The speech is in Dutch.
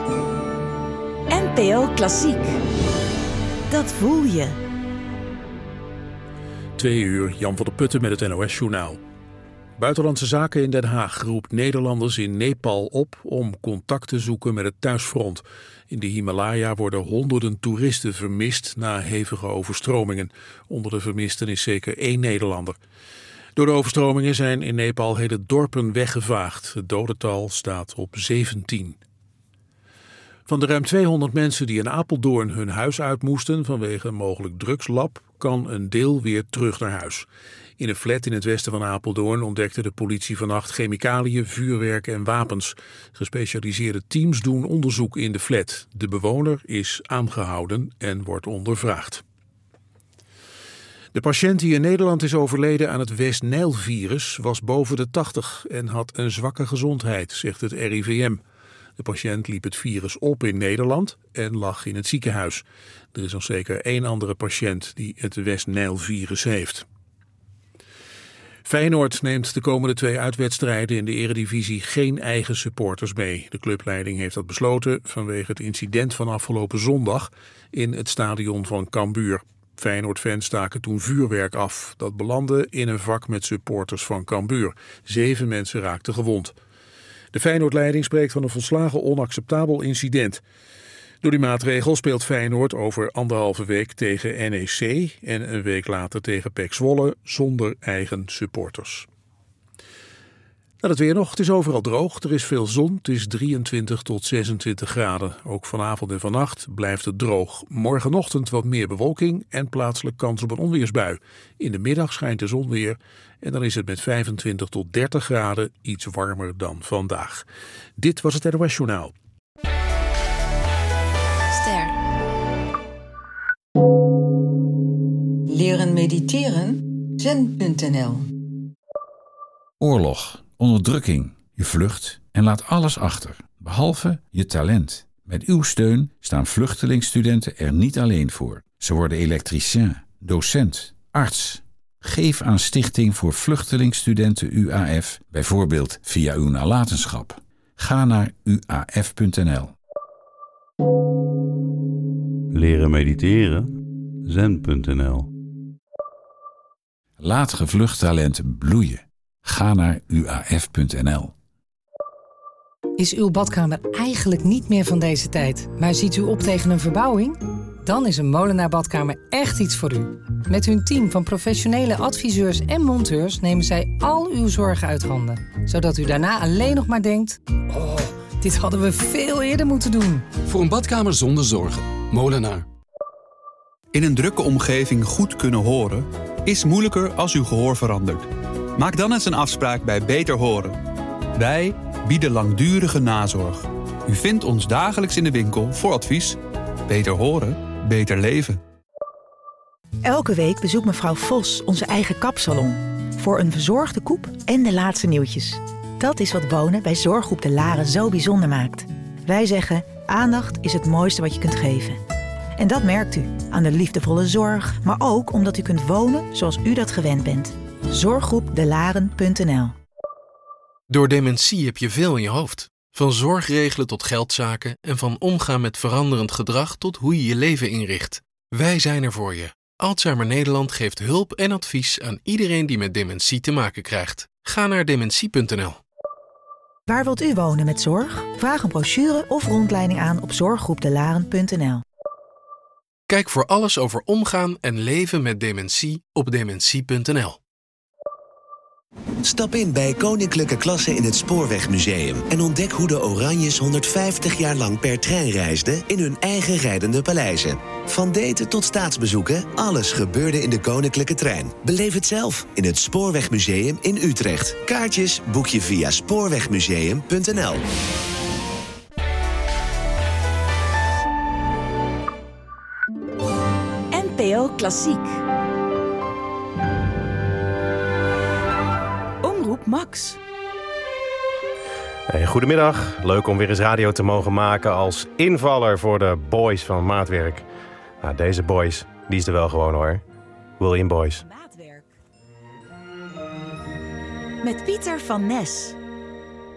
NPO Klassiek. Dat voel je. 2 uur, Jan van der Putten met het NOS-journaal. Buitenlandse Zaken in Den Haag roept Nederlanders in Nepal op om contact te zoeken met het thuisfront. In de Himalaya worden honderden toeristen vermist na hevige overstromingen. Onder de vermisten is zeker 1 Nederlander. Door de overstromingen zijn in Nepal hele dorpen weggevaagd. Het dodental staat op 17. Van de ruim 200 mensen die in Apeldoorn hun huis uit moesten vanwege een mogelijk drugslab, kan een deel weer terug naar huis. In een flat in het westen van Apeldoorn ontdekte de politie vannacht chemicaliën, vuurwerk en wapens. Gespecialiseerde teams doen onderzoek in de flat. De bewoner is aangehouden en wordt ondervraagd. De patiënt die in Nederland is overleden aan het West-Nijl-virus was boven de 80 en had een zwakke gezondheid, zegt het RIVM. De patiënt liep het virus op in Nederland en lag in het ziekenhuis. Er is nog zeker 1 andere patiënt die het West-Nijl-virus heeft. Feyenoord neemt de komende 2 uitwedstrijden in de Eredivisie geen eigen supporters mee. De clubleiding heeft dat besloten vanwege het incident van afgelopen zondag in het stadion van Cambuur. Feyenoord-fans staken toen vuurwerk af. Dat belandde in een vak met supporters van Cambuur. 7 mensen raakten gewond. De Feyenoord-leiding spreekt van een volslagen onacceptabel incident. Door die maatregel speelt Feyenoord over 1,5 week tegen NEC en een week later tegen PEC Zwolle zonder eigen supporters. Nou, het weer nog. Het is overal droog. Er is veel zon. Het is 23 tot 26 graden. Ook vanavond en vannacht blijft het droog. Morgenochtend wat meer bewolking en plaatselijk kans op een onweersbui. In de middag schijnt de zon weer en dan is het met 25 tot 30 graden iets warmer dan vandaag. Dit was het NOS Journaal. Ster. Leren mediteren? Zen.nl. Oorlog, onderdrukking, je vlucht en laat alles achter, behalve je talent. Met uw steun staan vluchtelingsstudenten er niet alleen voor. Ze worden elektricien, docent, arts. Geef aan Stichting voor Vluchtelingsstudenten UAF, bijvoorbeeld via uw nalatenschap. Ga naar uaf.nl. Leren mediteren? Zen.nl. Laat gevlucht talent bloeien. Ga naar uaf.nl. Is uw badkamer eigenlijk niet meer van deze tijd, maar ziet u op tegen een verbouwing? Dan is een Molenaar Badkamer echt iets voor u. Met hun team van professionele adviseurs en monteurs nemen zij al uw zorgen uit handen. Zodat u daarna alleen nog maar denkt, oh, dit hadden we veel eerder moeten doen. Voor een badkamer zonder zorgen. Molenaar. In een drukke omgeving goed kunnen horen is moeilijker als uw gehoor verandert. Maak dan eens een afspraak bij Beter Horen. Wij bieden langdurige nazorg. U vindt ons dagelijks in de winkel voor advies. Beter horen, beter leven. Elke week bezoekt mevrouw Vos onze eigen kapsalon. Voor een verzorgde koep en de laatste nieuwtjes. Dat is wat wonen bij Zorggroep De Laren zo bijzonder maakt. Wij zeggen, aandacht is het mooiste wat je kunt geven. En dat merkt u aan de liefdevolle zorg, maar ook omdat u kunt wonen zoals u dat gewend bent. Zorggroepdelaren.nl. Door dementie heb je veel in je hoofd. Van zorgregelen tot geldzaken en van omgaan met veranderend gedrag tot hoe je je leven inricht. Wij zijn er voor je. Alzheimer Nederland geeft hulp en advies aan iedereen die met dementie te maken krijgt. Ga naar dementie.nl. Waar wilt u wonen met zorg? Vraag een brochure of rondleiding aan op zorggroepdelaren.nl. Kijk voor alles over omgaan en leven met dementie op dementie.nl. Stap in bij Koninklijke Klasse in het Spoorwegmuseum en ontdek hoe de Oranjes 150 jaar lang per trein reisden in hun eigen rijdende paleizen. Van daten tot staatsbezoeken, alles gebeurde in de Koninklijke Trein. Beleef het zelf in het Spoorwegmuseum in Utrecht. Kaartjes boek je via spoorwegmuseum.nl. NPO Klassiek. Omroep Max. Hey, goedemiddag. Leuk om weer eens radio te mogen maken als invaller voor de boys van Maatwerk. Nou, deze boys, die is er wel gewoon hoor. William Boys. Maatwerk. Met Pieter van Nes.